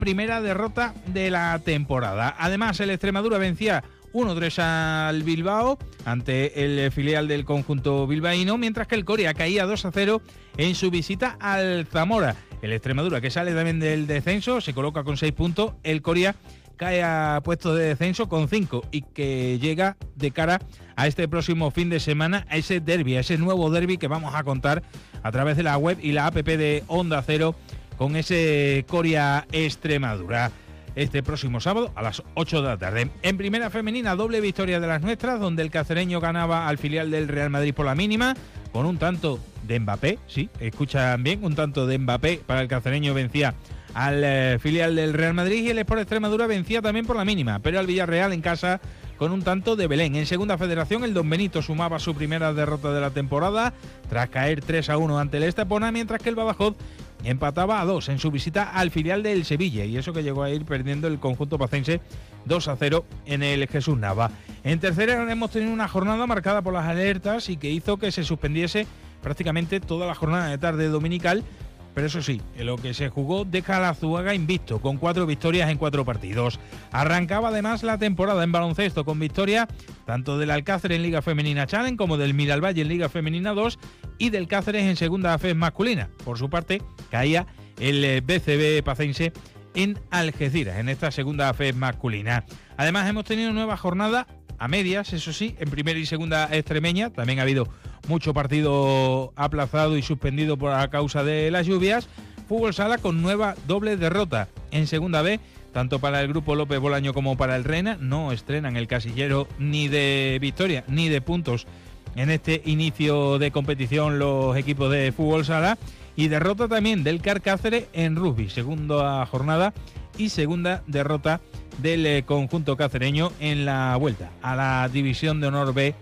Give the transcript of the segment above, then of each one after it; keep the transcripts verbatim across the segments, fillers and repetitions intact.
primera derrota de la temporada. Además, el Extremadura vencía uno tres al Bilbao ante el filial del conjunto bilbaíno, mientras que el Coria caía dos a cero en su visita al Zamora. El Extremadura, que sale también del descenso, se coloca con seis puntos. El Coria cae a puesto de descenso con cinco y que llega de cara a este próximo fin de semana, a ese derbi, a ese nuevo derbi que vamos a contar a través de la web y la app de Onda Cero con ese Coria Extremadura. Este próximo sábado a las ocho de la tarde. En primera femenina, doble victoria de las nuestras, donde el cacereño ganaba al filial del Real Madrid por la mínima, con un tanto de Mbappé, sí, escuchan bien, un tanto de Mbappé para el cacereño, vencía al eh, filial del Real Madrid, y el Sport Extremadura vencía también por la mínima, pero al Villarreal en casa con un tanto de Belén. En segunda federación, el Don Benito sumaba su primera derrota de la temporada tras caer tres a uno ante el Estepona, mientras que el Badajoz empataba a dos en su visita al filial del Sevilla, y eso que llegó a ir perdiendo el conjunto pacense dos a cero en el Jesús Nava. En tercera hemos tenido una jornada marcada por las alertas y que hizo que se suspendiese prácticamente toda la jornada de tarde dominical, pero eso sí, en lo que se jugó deja a la Zuaga invicto, con cuatro victorias en cuatro partidos. Arrancaba además la temporada en baloncesto con victoria tanto del Alcácer en Liga Femenina Challenge como del Miralvalle en Liga Femenina dos y del Cáceres en Segunda F E S masculina. Por su parte, caía el B C B pacense en Algeciras, en esta Segunda F E S masculina. Además, hemos tenido nueva jornada a medias, eso sí, en primera y segunda extremeña. También ha habido mucho partido aplazado y suspendido por a causa de las lluvias. Fútbol sala con nueva doble derrota en segunda B, tanto para el grupo López Bolaño como para el Reina. No estrenan el casillero ni de victoria ni de puntos en este inicio de competición los equipos de fútbol sala. Y derrota también del C A R Cáceres en rugby, segunda jornada y segunda derrota del conjunto cacereño en la vuelta a la División de Honor B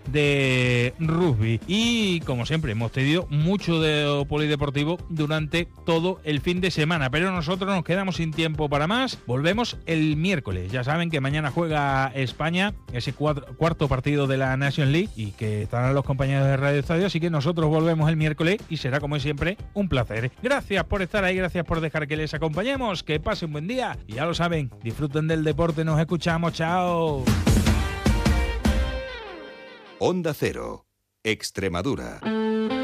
de rugby. Y como siempre hemos tenido mucho de polideportivo durante todo el fin de semana, pero nosotros nos quedamos sin tiempo para más. Volvemos el miércoles. Ya saben que mañana juega España, ese cuatro, cuarto partido de la Nations League, y que estarán los compañeros de Radio Estadio, así que nosotros volvemos el miércoles y será como siempre un placer. Gracias por estar ahí, gracias por dejar que les acompañemos, que pasen un buen día y ya lo saben, disfruten del deporte. Nos escuchamos, chao. Onda Cero, Extremadura.